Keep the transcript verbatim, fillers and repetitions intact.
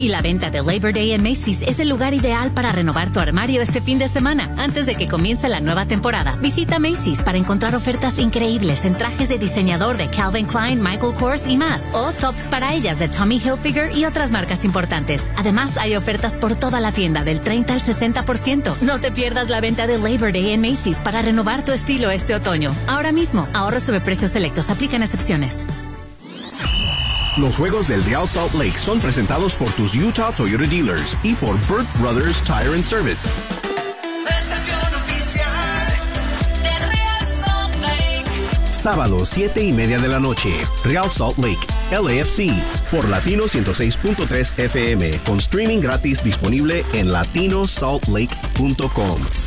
Y la venta de Labor Day en Macy's es el lugar ideal para renovar tu armario este fin de semana, antes de que comience la nueva temporada. Visita Macy's para encontrar ofertas increíbles en trajes de diseñador de Calvin Klein, Michael Kors y más, o tops para ellas de Tommy Hilfiger y otras marcas importantes. Además, hay ofertas por toda la tienda del treinta al sesenta por ciento. No te pierdas la venta de Labor Day en Macy's para renovar tu estilo este otoño. Ahora mismo, ahorros sobre precios selectos, aplican excepciones. Los juegos del Real Salt Lake son presentados por tus Utah Toyota Dealers y por Burt Brothers Tire and Service. La estación oficial de Real Salt Lake. Sábado, siete y media de la noche. Real Salt Lake, L A F C, por Latino ciento seis punto tres F M, con streaming gratis disponible en latino salt lake punto com.